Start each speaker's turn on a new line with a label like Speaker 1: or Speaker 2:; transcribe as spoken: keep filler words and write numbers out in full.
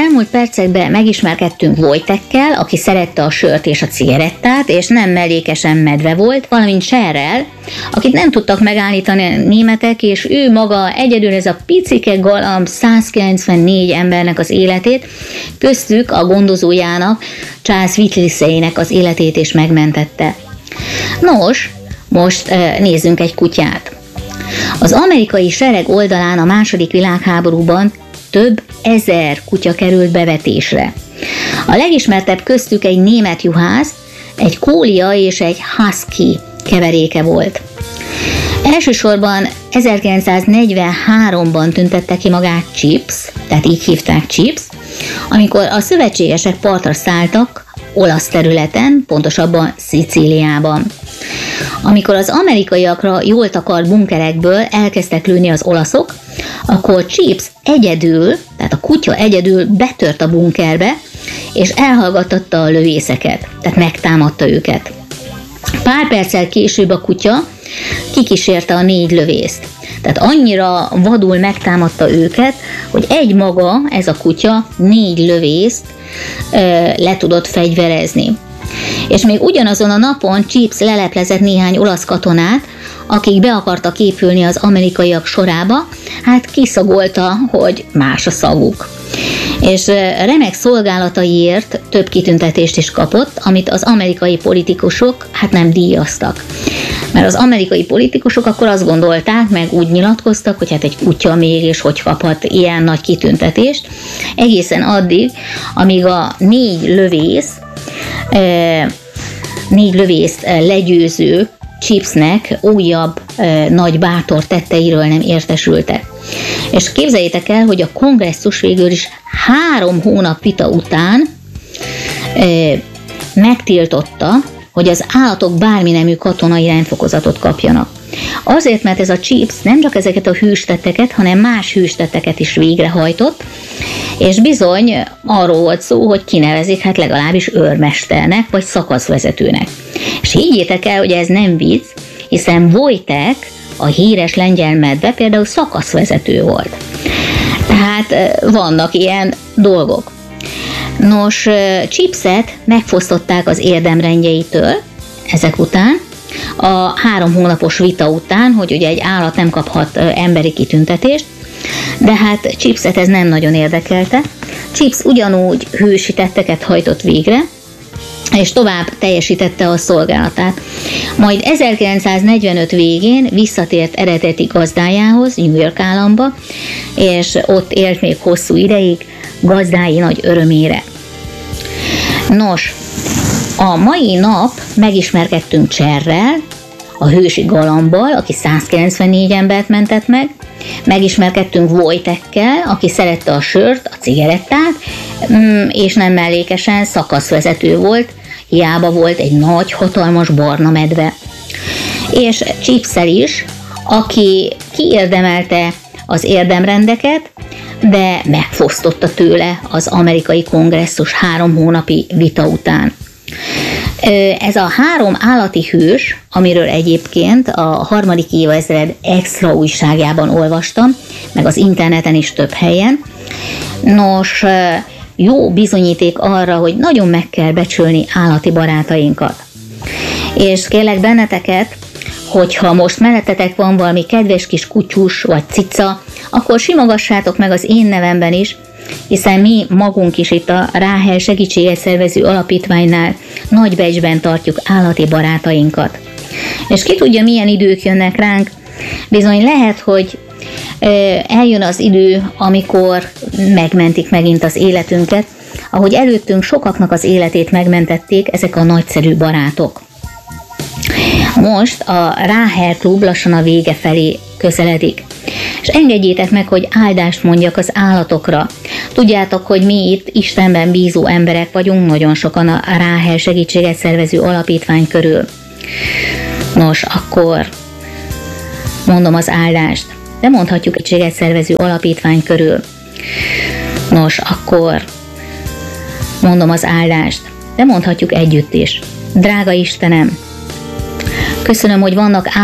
Speaker 1: elmúlt percekben megismerkedtünk Wojtekkel, aki szerette a sört és a cigarettát, és nem mellékesen medve volt, valamint Cherrel, akit nem tudtak megállítani a németek, és ő maga egyedül ez a picike galamb százkilencvennégy embernek az életét, köztük a gondozójának, Charles Whitley-nek az életét is megmentette. Nos, most nézzünk egy kutyát. Az amerikai sereg oldalán a második világháborúban több ezer kutya került bevetésre. A legismertebb köztük egy német juhász, egy kólia és egy husky keveréke volt. Elsősorban ezerkilencszáznegyvenháromban tüntette ki magát Chips, tehát így hívták Chips, amikor a szövetségesek partra szálltak olasz területen, pontosabban Szicíliában. Amikor az amerikaiakra jól takart bunkerekből elkezdtek lőni az olaszok, akkor Chips egyedül, tehát a kutya egyedül betört a bunkerbe, és elhallgattatta a lövészeket, tehát megtámadta őket. Pár perccel később a kutya kikísérte a négy lövészt. Tehát annyira vadul megtámadta őket, hogy egy maga, ez a kutya négy lövészt ö, le tudott fegyverezni. És még ugyanazon a napon Chips leleplezett néhány olasz katonát, akik be akartak épülni az amerikaiak sorába, hát kiszagolta, hogy más a szaguk. És remek szolgálataiért több kitüntetést is kapott, amit az amerikai politikusok hát nem díjaztak. Mert az amerikai politikusok akkor azt gondolták, meg úgy nyilatkoztak, hogy hát egy kutya még, és hogy kaphat ilyen nagy kitüntetést, egészen addig, amíg a négy lövész, négy lövészt legyőző Chipsnek újabb nagy bátor tetteiről nem értesültek. És képzeljétek el, hogy a kongresszus végül is három hónap vita után megtiltotta, hogy az állatok bármi nemű katonai rendfokozatot kapjanak. Azért, mert ez a Chips nem csak ezeket a hűstetteket, hanem más hűstetteket is végrehajtott, és bizony arról volt szó, hogy kinevezik hát legalábbis őrmesternek, vagy szakaszvezetőnek. És higgyétek el, hogy ez nem vicc, hiszen Wojtek, a híres lengyel medve például szakaszvezető volt. Tehát vannak ilyen dolgok. Nos, Chipset megfosztották az érdemrendjeitől ezek után, a három hónapos vita után, hogy ugye egy állat nem kaphat emberi kitüntetést, de hát Chipset ez nem nagyon érdekelte. Chips ugyanúgy hősi tetteket hajtott végre, és tovább teljesítette a szolgálatát. Majd ezerkilencszáznegyvenöt végén visszatért eredeti gazdájához, New York államba, és ott élt még hosszú ideig, gazdái nagy örömére. Nos, a mai nap megismerkedtünk Cherrel, a hősi galambbal, aki százkilencvennégy embert mentett meg, megismerkedtünk Wojtekkel, aki szerette a sört, a cigarettát, és nem mellékesen szakaszvezető volt, hiába volt egy nagy, hatalmas barna medve. És Chipssel is, aki kiérdemelte az érdemrendeket, de megfosztotta tőle az amerikai kongresszus három hónapi vita után. Ez a három állati hős, amiről egyébként a harmadik évezred extra újságjában olvastam, meg az interneten is több helyen. Nos, jó bizonyíték arra, hogy nagyon meg kell becsülni állati barátainkat. És kérlek benneteket, hogyha most mellettetek van valami kedves kis kutyus vagy cica, akkor simogassátok meg az én nevemben is, hiszen mi magunk is itt a Ráhel Segítséget Szervező Alapítványnál nagy becsben tartjuk állati barátainkat. És ki tudja, milyen idők jönnek ránk, bizony lehet, hogy eljön az idő, amikor megmentik megint az életünket, ahogy előttünk sokaknak az életét megmentették ezek a nagyszerű barátok. Most a Ráhel Klub lassan a vége felé közeledik. És engedjétek meg, hogy áldást mondjak az állatokra. Tudjátok, hogy mi itt Istenben bízó emberek vagyunk, nagyon sokan a Ráhel Segítséget Szervező Alapítvány körül. Nos, akkor mondom az áldást. De mondhatjuk Segítséget Szervező Alapítvány körül. Nos, akkor mondom az áldást. De mondhatjuk együtt is. Drága Istenem, köszönöm, hogy vannak